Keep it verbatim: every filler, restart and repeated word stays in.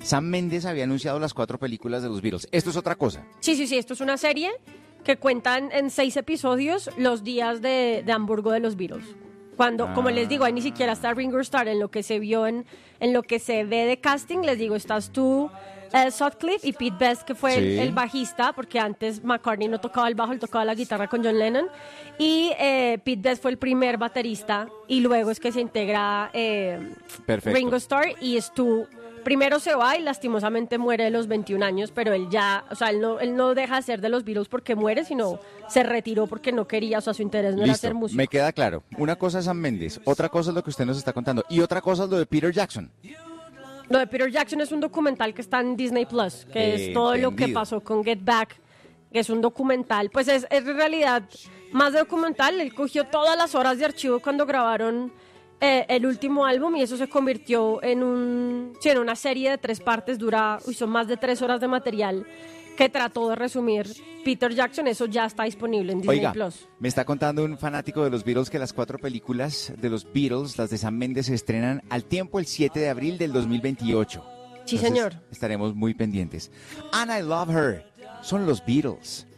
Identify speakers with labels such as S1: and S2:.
S1: Sam Mendes había anunciado las cuatro películas de los Beatles. Esto es otra cosa.
S2: Sí, sí, sí, esto es una serie que cuentan en seis episodios los días de, de Hamburgo de los Beatles. Cuando, ah. como les digo, ahí ni siquiera está Ringo Starr, en lo que se vio, en, en lo que se ve de casting, les digo, estás tú, uh, Sutcliffe y Pete Best, que fue sí. el, el bajista, porque antes McCartney no tocaba el bajo, él tocaba la guitarra con John Lennon, y eh, Pete Best fue el primer baterista, y luego es que se integra eh, Ringo Starr, y Stu primero se va y lastimosamente muere de los veintiún años, pero él ya, o sea, él no, él no deja de ser de los Beatles porque muere, sino se retiró porque no quería, o sea, su interés no
S1: Listo,
S2: era ser músico.
S1: Me queda claro. Una cosa es Sam Mendes, otra cosa es lo que usted nos está contando, y otra cosa es lo de Peter Jackson.
S2: Lo de Peter Jackson es un documental que está en Disney Plus, que eh, es todo entendido. Lo que pasó con Get Back, que es un documental, pues es, es en realidad más de documental. Él cogió todas las horas de archivo cuando grabaron Eh, el último álbum y eso se convirtió en un sí, en una serie de tres partes, dura, uy, son más de tres horas de material que trató de resumir Peter Jackson. Eso ya está disponible en Disney
S1: Oiga,
S2: Plus.
S1: Me está contando un fanático de los Beatles que las cuatro películas de los Beatles, las de Sam Mendes, se estrenan al tiempo el siete de abril del dos mil veintiocho.
S2: Sí,
S1: Entonces,
S2: señor.
S1: Estaremos muy pendientes. And I Love Her, son los Beatles.